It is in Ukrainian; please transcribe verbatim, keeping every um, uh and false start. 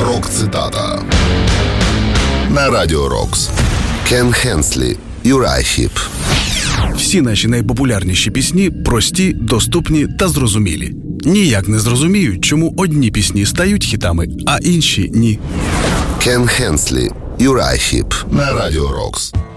Рок-цитата на Радіо Рокс. Кен Хенслі, Юрай Хіп. Всі наші найпопулярніші пісні прості, доступні та зрозумілі. Ніяк не зрозуміють, чому одні пісні стають хітами, а інші – ні. Кен Хенслі, Юрай Хіп на Радіо Рокс.